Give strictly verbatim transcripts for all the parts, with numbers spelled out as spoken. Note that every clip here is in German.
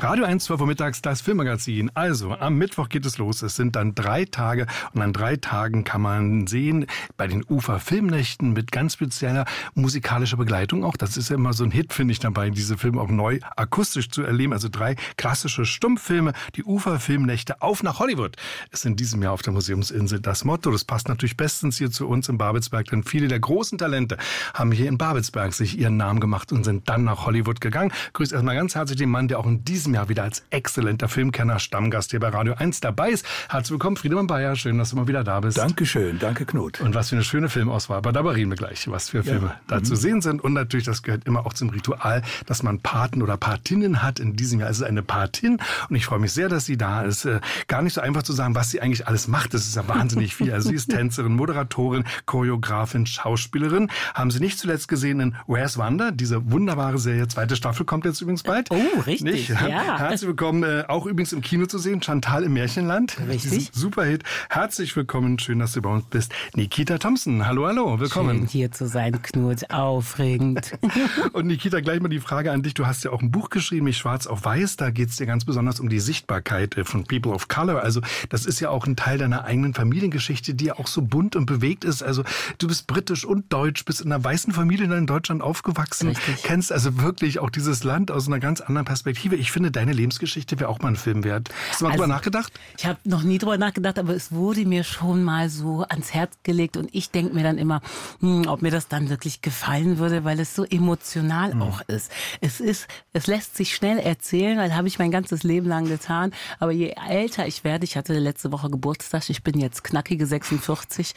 Radio eins, zwölf Uhr mittags, das Filmmagazin. Also, am Mittwoch geht es los. Es sind dann drei Tage und an drei Tagen kann man sehen, bei den Ufer Filmnächten mit ganz spezieller musikalischer Begleitung auch. Das ist ja immer so ein Hit, finde ich, dabei, diese Filme auch neu akustisch zu erleben. Also drei klassische Stummfilme, die Ufer Filmnächte auf nach Hollywood. Ist in diesem Jahr auf der Museumsinsel das Motto. Das passt natürlich bestens hier zu uns in Babelsberg, denn viele der großen Talente haben hier in Babelsberg sich ihren Namen gemacht und sind dann nach Hollywood gegangen. Grüß erstmal ganz herzlich den Mann, der auch in diesem Jahr wieder als exzellenter Filmkenner Stammgast hier bei Radio eins dabei ist. Herzlich willkommen, Friedemann Bayer. Schön, dass du mal wieder da bist. Dankeschön, danke Knut. Und was für eine schöne Filmauswahl. Aber darüber reden wir gleich, was für Filme ja. da mhm. zu sehen sind. Und natürlich, das gehört immer auch zum Ritual, dass man Paten oder Patinnen hat. In diesem Jahr ist es eine Patin. Und ich freue mich sehr, dass sie da ist. Äh, gar nicht so einfach zu sagen, was sie eigentlich alles macht. Das ist ja wahnsinnig viel. Also sie ist Tänzerin, Moderatorin, Choreografin, Schauspielerin. Haben Sie nicht zuletzt gesehen in Where's Wanda? Diese wunderbare Serie. Zweite Staffel kommt jetzt übrigens bald. Oh, richtig. Nicht? Ja. Herzlich willkommen, äh, auch übrigens im Kino zu sehen, Chantal im Märchenland. Richtig. Superhit. Herzlich willkommen, schön, dass du bei uns bist. Nikita Thompson, hallo, hallo, willkommen. Schön hier zu sein, Knut, aufregend. Und Nikita, gleich mal die Frage an dich. Du hast ja auch ein Buch geschrieben, nicht schwarz auf weiß. Da geht es dir ganz besonders um die Sichtbarkeit von People of Color. Also das ist ja auch ein Teil deiner eigenen Familiengeschichte, die ja auch so bunt und bewegt ist. Also du bist britisch und deutsch, bist in einer weißen Familie in Deutschland aufgewachsen. Richtig. Kennst also wirklich auch dieses Land aus einer ganz anderen Perspektive. Ich finde, deine Lebensgeschichte wäre auch mal ein Film wert. Hast du mal also, drüber nachgedacht? Ich habe noch nie drüber nachgedacht, aber es wurde mir schon mal so ans Herz gelegt und ich denke mir dann immer, hm, ob mir das dann wirklich gefallen würde, weil es so emotional mhm. auch ist. Es ist, es lässt sich schnell erzählen, weil habe ich mein ganzes Leben lang getan, aber je älter ich werde, ich hatte letzte Woche Geburtstag, ich bin jetzt knackige sechsundvierzig,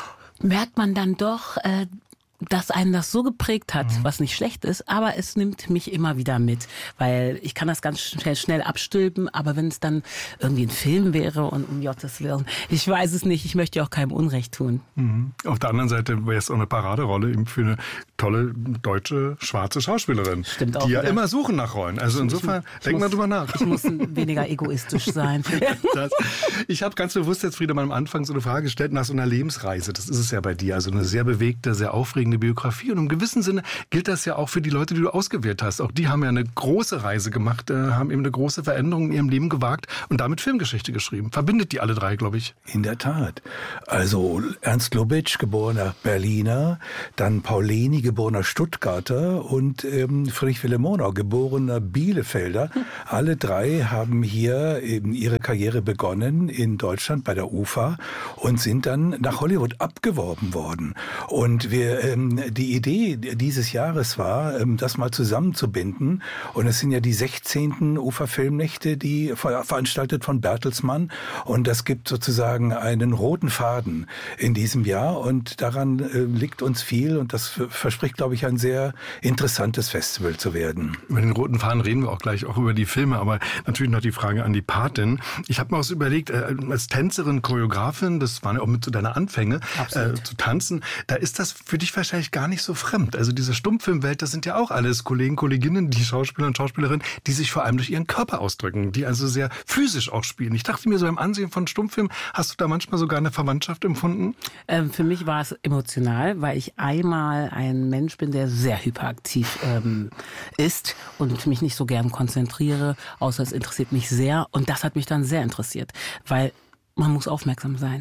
merkt man dann doch, äh, dass einen das so geprägt hat, mhm. was nicht schlecht ist, aber es nimmt mich immer wieder mit, weil ich kann das ganz schnell, schnell abstülpen, aber wenn es dann irgendwie ein Film wäre und um Gottes Willen, ich weiß es nicht, ich möchte ja auch keinem Unrecht tun. Mhm. Auf der anderen Seite wäre es auch eine Paraderolle eben für eine tolle deutsche schwarze Schauspielerin, Stimmt auch die ja wieder. immer suchen nach Rollen. Also insofern, ich, ich denk muss, mal drüber nach. Ich muss weniger egoistisch sein. das, ich habe ganz bewusst jetzt, Frieda, mal am Anfang so eine Frage gestellt nach so einer Lebensreise. Das ist es ja bei dir, also eine sehr bewegte, sehr aufregende Biografie. Und im gewissen Sinne gilt das ja auch für die Leute, die du ausgewählt hast. Auch die haben ja eine große Reise gemacht, äh, haben eben eine große Veränderung in ihrem Leben gewagt und damit Filmgeschichte geschrieben. Verbindet die alle drei, glaube ich. In der Tat. Also Ernst Lubitsch, geborener Berliner, dann Pauleni, geborener Stuttgarter und ähm, Friedrich Wilhelm Murnau, geborener Bielefelder. Alle drei haben hier eben ihre Karriere begonnen in Deutschland bei der U F A und sind dann nach Hollywood abgeworben worden. Und wir ähm, die Idee dieses Jahres war, ähm, das mal zusammenzubinden. Und es sind ja die sechzehnten U F A-Filmnächte, die ver- veranstaltet von Bertelsmann. Und das gibt sozusagen einen roten Faden in diesem Jahr. Und daran äh, liegt uns viel. Und das f- verspricht, glaube ich, ein sehr interessantes Festival zu werden. Über den roten Faden reden wir auch gleich, auch über die Filme. Aber natürlich noch die Frage an die Patin. Ich habe mir auch so überlegt, äh, als Tänzerin, Choreografin, das waren ja auch mit so deine Anfänge, äh, zu tanzen, da ist das für dich wahrscheinlich gar nicht so fremd. Also diese Stummfilmwelt, das sind ja auch alles Kollegen, Kolleginnen, die Schauspieler und Schauspielerinnen, die sich vor allem durch ihren Körper ausdrücken, die also sehr physisch auch spielen. Ich dachte mir so beim Ansehen von Stummfilmen, hast du da manchmal sogar eine Verwandtschaft empfunden? Ähm, für mich war es emotional, weil ich einmal ein Mensch bin, der sehr hyperaktiv ähm, ist und mich nicht so gern konzentriere, außer es interessiert mich sehr. Und das hat mich dann sehr interessiert, weil man muss aufmerksam sein.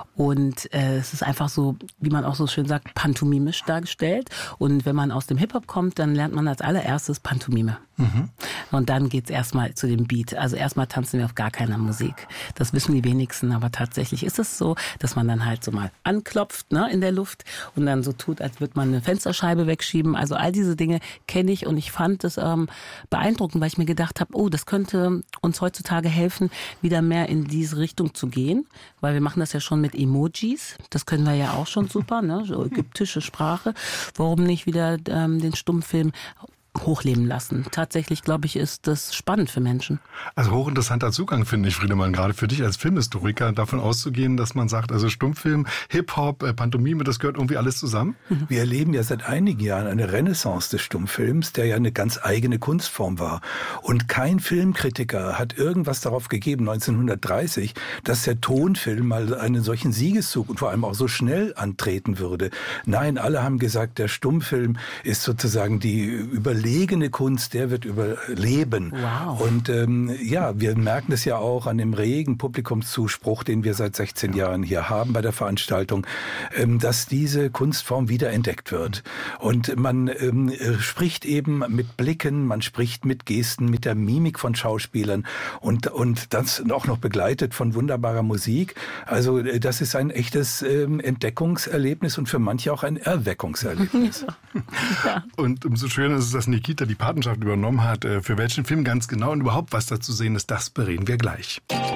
Und äh, es ist einfach so, wie man auch so schön sagt, pantomimisch dargestellt. Und wenn man aus dem Hip-Hop kommt, dann lernt man als allererstes Pantomime. Mhm. Und dann geht's erstmal zu dem Beat. Also erstmal tanzen wir auf gar keiner Musik. Das wissen die wenigsten, aber tatsächlich ist es so, dass man dann halt so mal anklopft, ne, in der Luft und dann so tut, als würde man eine Fensterscheibe wegschieben. Also all diese Dinge kenne ich und ich fand es ähm, beeindruckend, weil ich mir gedacht habe, oh, das könnte uns heutzutage helfen, wieder mehr in diese Richtung zu gehen. Weil wir machen das ja schon mit Emojis. Das können wir ja auch schon super, ne? So ägyptische Sprache. Warum nicht wieder ähm, den Stummfilm hochleben lassen. Tatsächlich, glaube ich, ist das spannend für Menschen. Also hochinteressanter Zugang, finde ich, Friedemann, gerade für dich als Filmhistoriker, davon auszugehen, dass man sagt, also Stummfilm, Hip-Hop, äh, Pantomime, das gehört irgendwie alles zusammen. Wir erleben ja seit einigen Jahren eine Renaissance des Stummfilms, der ja eine ganz eigene Kunstform war. Und kein Filmkritiker hat irgendwas darauf gegeben, neunzehnhundertdreißig, dass der Tonfilm mal einen solchen Siegeszug und vor allem auch so schnell antreten würde. Nein, alle haben gesagt, der Stummfilm ist sozusagen die Überlebenung überlegene Kunst, der wird überleben. Wow. Und ähm, ja, wir merken es ja auch an dem regen Publikumszuspruch, den wir seit sechzehn Jahren hier haben bei der Veranstaltung, ähm, dass diese Kunstform wiederentdeckt wird. Und man ähm, spricht eben mit Blicken, man spricht mit Gesten, mit der Mimik von Schauspielern und, und das auch noch begleitet von wunderbarer Musik. Also das ist ein echtes ähm, Entdeckungserlebnis und für manche auch ein Erweckungserlebnis. Ja. Und umso schöner ist es, dass Nikita die Patenschaft übernommen hat. Für welchen Film ganz genau und überhaupt was da zu sehen ist, das bereden wir gleich.